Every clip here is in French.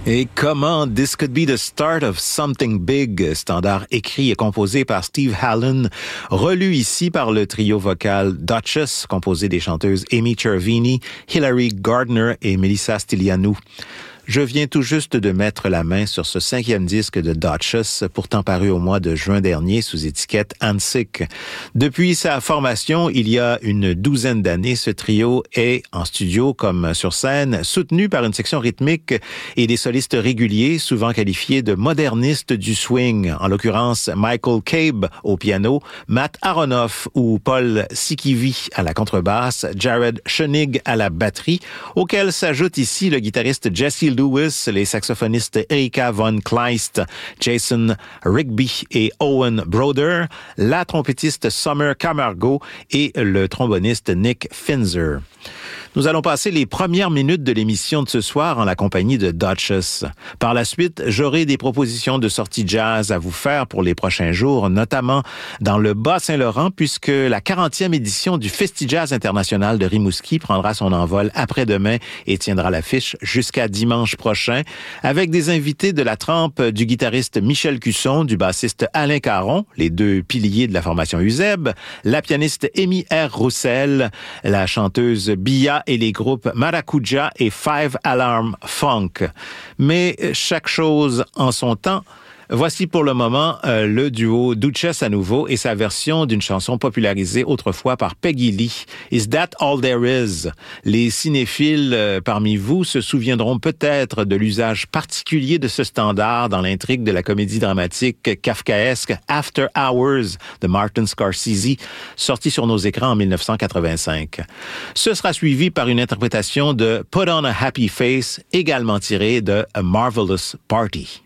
Et comment This Could Be the Start of Something Big, standard écrit et composé par Steve Hallen, relu ici par le trio vocal Duchess, composé des chanteuses Amy Chervini, Hilary Gardner et Melissa Stylianou. Je viens tout juste de mettre la main sur ce 5e disque de Duchess, pourtant paru au mois de juin dernier sous étiquette Hansik. Depuis sa formation, il y a une douzaine d'années, ce trio est, en studio comme sur scène, soutenu par une section rythmique et des solistes réguliers, souvent qualifiés de modernistes du swing, en l'occurrence Michael Cabe au piano, Matt Aronoff ou Paul Sikivi à la contrebasse, Jared Schoenig à la batterie, auquel s'ajoute ici le guitariste Jesse Lewis, les saxophonistes Erika von Kleist, Jason Rigby et Owen Broder, la trompettiste Summer Camargo et le tromboniste Nick Finzer. Nous allons passer les premières minutes de l'émission de ce soir en la compagnie de Duchess. Par la suite, j'aurai des propositions de sorties jazz à vous faire pour les prochains jours, notamment dans le Bas-Saint-Laurent, puisque la 40e édition du Festi-Jazz International de Rimouski prendra son envol après-demain et tiendra l'affiche jusqu'à dimanche prochain, avec des invités de la trempe du guitariste Michel Cusson, du bassiste Alain Caron, les deux piliers de la formation UZEB, la pianiste Amy R. Roussel, la chanteuse Bia et les groupes Maracuja et Five Alarm Funk. Mais chaque chose en son temps. Voici pour le moment le duo Duchess à nouveau et sa version d'une chanson popularisée autrefois par Peggy Lee. Is That All There Is? Les cinéphiles parmi vous se souviendront peut-être de l'usage particulier de ce standard dans l'intrigue de la comédie dramatique kafkaesque After Hours de Martin Scorsese, sorti sur nos écrans en 1985. Ce sera suivi par une interprétation de Put on a Happy Face, également tirée de A Marvelous Party.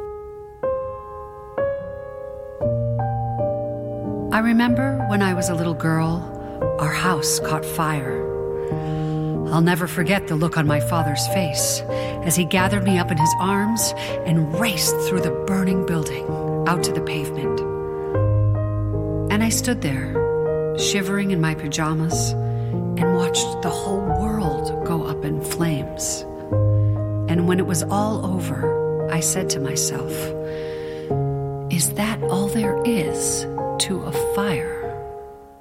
I remember when I was a little girl, our house caught fire. I'll never forget the look on my father's face as he gathered me up in his arms and raced through the burning building out to the pavement. And I stood there, shivering in my pajamas, and watched the whole world go up in flames. And when it was all over, I said to myself, "Is that all there is to a fire?"